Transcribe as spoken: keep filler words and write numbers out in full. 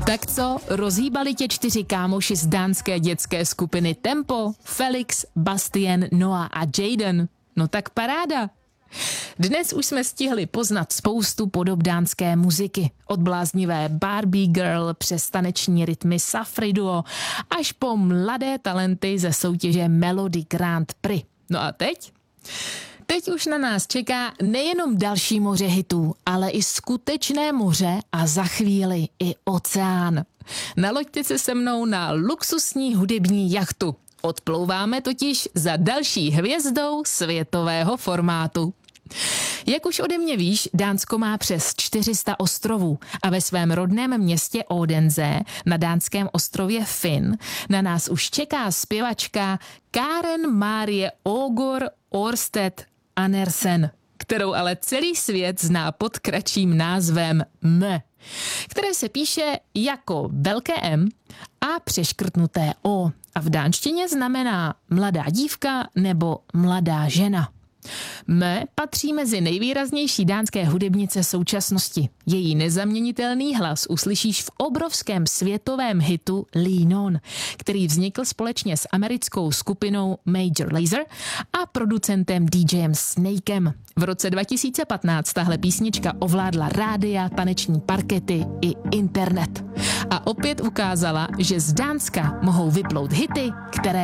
Tak co, rozhýbali tě čtyři kámoši z dánské dětské skupiny Tempo? Felix, Bastien, Noah a Jaden? No tak paráda. Dnes už jsme stihli poznat spoustu podob dánské muziky. Od bláznivé Barbie Girl přes taneční rytmy Safri Duo až po mladé talenty ze soutěže Melody Grand Prix. No a teď? Teď už na nás čeká nejenom další moře hitů, ale i skutečné moře a za chvíli i oceán. Naloďte se se mnou na luxusní hudební jachtu. Odplouváme totiž za další hvězdou světového formátu. Jak už ode mě víš, Dánsko má přes čtyři sta ostrovů a ve svém rodném městě Odense na dánském ostrově Fyn na nás už čeká zpěvačka Karen Marie Ågård Ørsted Andersen, kterou ale celý svět zná pod kratším názvem M, které se píše jako velké M a přeškrtnuté O a v dánštině znamená mladá dívka nebo mladá žena. M patří mezi nejvýraznější dánské hudebnice současnosti. Její nezaměnitelný hlas uslyšíš v obrovském světovém hitu Lean On, který vznikl společně s americkou skupinou Major Lazer a producentem DJem Snakem. V roce dva tisíce patnáct tahle písnička ovládla rádia, taneční parkety i internet. A opět ukázala, že z Dánska mohou vyplout hity, které